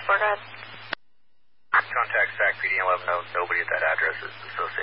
We're good. Contact SAC PD and let them know nobody at that address is associated